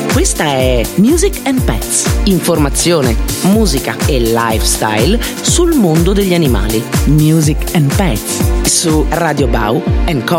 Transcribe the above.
Questa è Music and Pets, informazione, musica e lifestyle sul mondo degli animali. Music and Pets su Radio Bau & Co.